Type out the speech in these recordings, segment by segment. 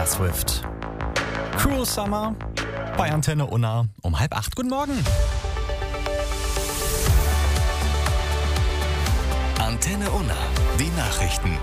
Taylor Swift. Cruel Summer bei Antenne Unna um 7:30. Guten Morgen. Antenne Unna, die Nachrichten.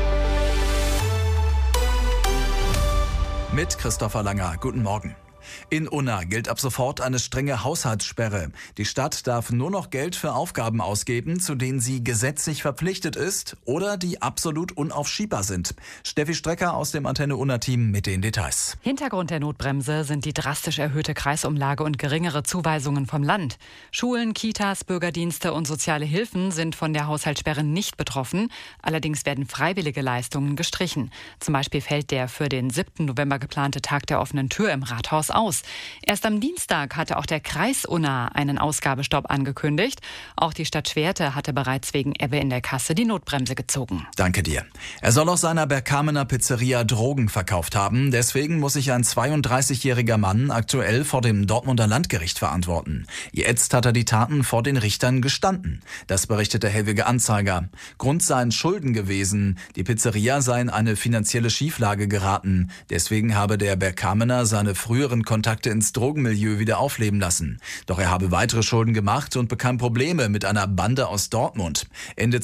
Mit Christopher Langer. Guten Morgen. In Unna gilt ab sofort eine strenge Haushaltssperre. Die Stadt darf nur noch Geld für Aufgaben ausgeben, zu denen sie gesetzlich verpflichtet ist oder die absolut unaufschiebbar sind. Steffi Strecker aus dem Antenne Unna-Team mit den Details. Hintergrund der Notbremse sind die drastisch erhöhte Kreisumlage und geringere Zuweisungen vom Land. Schulen, Kitas, Bürgerdienste und soziale Hilfen sind von der Haushaltssperre nicht betroffen. Allerdings werden freiwillige Leistungen gestrichen. Zum Beispiel fällt der für den 7. November geplante Tag der offenen Tür im Rathaus aus. Erst am Dienstag hatte auch der Kreis Unna einen Ausgabestopp angekündigt. Auch die Stadt Schwerte hatte bereits wegen Ebbe in der Kasse die Notbremse gezogen. Danke dir. Er soll aus seiner Bergkamener Pizzeria Drogen verkauft haben. Deswegen muss sich ein 32-jähriger Mann aktuell vor dem Dortmunder Landgericht verantworten. Jetzt hat er die Taten vor den Richtern gestanden. Das berichtet der Hellwige Anzeiger. Grund seien Schulden gewesen. Die Pizzeria sei in eine finanzielle Schieflage geraten. Deswegen habe der Bergkamener seine früheren Kontakte ins Drogenmilieu wieder aufleben lassen. Doch er habe weitere Schulden gemacht und bekam Probleme mit einer Bande aus Dortmund. Ende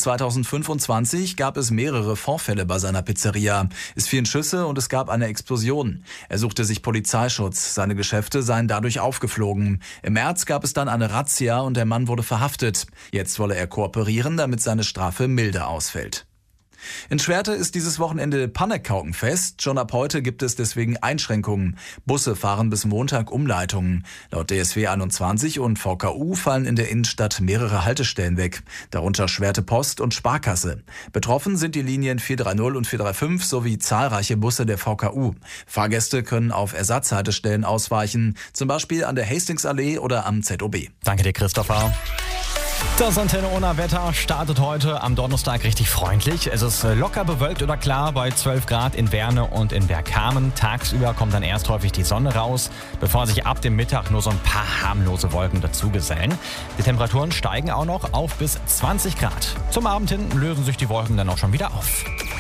2025 gab es mehrere Vorfälle bei seiner Pizzeria. Es fielen Schüsse und es gab eine Explosion. Er suchte sich Polizeischutz. Seine Geschäfte seien dadurch aufgeflogen. Im März gab es dann eine Razzia und der Mann wurde verhaftet. Jetzt wolle er kooperieren, damit seine Strafe milder ausfällt. In Schwerte ist dieses Wochenende Pannekaukenfest. Schon ab heute gibt es deswegen Einschränkungen. Busse fahren bis Montag Umleitungen. Laut DSW 21 und VKU fallen in der Innenstadt mehrere Haltestellen weg. Darunter Schwerte Post und Sparkasse. Betroffen sind die Linien 430 und 435 sowie zahlreiche Busse der VKU. Fahrgäste können auf Ersatzhaltestellen ausweichen, zum Beispiel an der Hastingsallee oder am ZOB. Danke dir, Christopher. Das Antenne Unna Wetter startet heute am Donnerstag richtig freundlich. Es ist locker bewölkt oder klar bei 12 Grad in Werne und in Bergkamen. Tagsüber kommt dann erst häufig die Sonne raus, bevor sich ab dem Mittag nur so ein paar harmlose Wolken dazugesellen. Die Temperaturen steigen auch noch auf bis 20 Grad. Zum Abend hin lösen sich die Wolken dann auch schon wieder auf.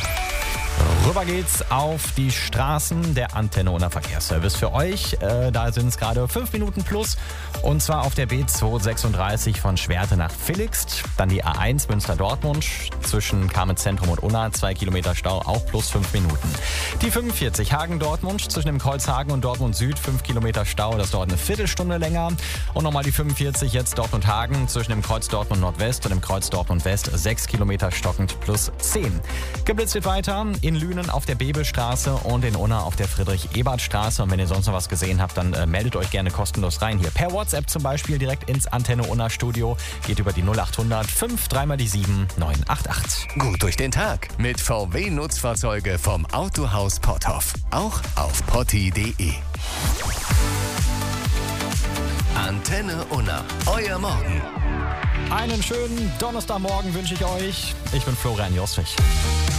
Rüber geht's auf die Straßen, der Antenne Unna Verkehrsservice für euch. Da sind es gerade 5 Minuten plus. Und zwar auf der B236 von Schwerte nach Villigst. Dann die A1 Münster-Dortmund zwischen Kamenz-Zentrum und Unna. 2 Kilometer Stau, auch plus 5 Minuten. Die 45 Hagen-Dortmund zwischen dem Kreuz Hagen und Dortmund Süd. 5 Kilometer Stau, das dauert eine Viertelstunde länger. Und nochmal die 45 jetzt Dortmund-Hagen zwischen dem Kreuz Dortmund Nordwest und dem Kreuz Dortmund West. 6 Kilometer stockend plus 10. Geblitzt wird weiter in Lünen auf der Bebelstraße und in Unna auf der Friedrich-Ebert-Straße. Und wenn ihr sonst noch was gesehen habt, dann meldet euch gerne kostenlos rein. Hier per WhatsApp zum Beispiel direkt ins Antenne Unna Studio. Geht über die 0800 5 3 mal die 7 988. Gut durch den Tag mit VW-Nutzfahrzeuge vom Autohaus Potthoff. Auch auf potti.de. Antenne Unna, euer Morgen. Einen schönen Donnerstagmorgen wünsche ich euch. Ich bin Florian Jostrich.